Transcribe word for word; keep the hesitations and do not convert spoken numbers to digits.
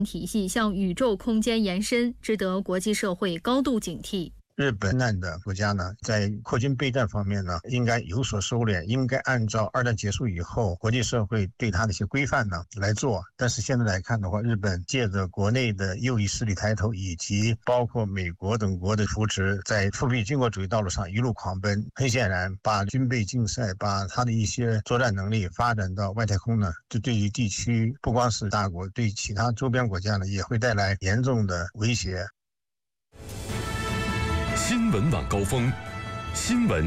体系向宇宙空间延伸，值得国际社会高度警惕。 日本南的国家呢，在扩军备战方面呢，应该有所收敛，应该按照二战结束以后国际社会对它的一些规范呢来做。但是现在来看的话，日本借着国内的右翼势力抬头，以及包括美国等国的扶持，在复辟军国主义道路上一路狂奔。很显然，把军备竞赛，把它的一些作战能力发展到外太空呢，这对于地区不光是大国，对其他周边国家呢，也会带来严重的威胁。 新闻晚高峰，新闻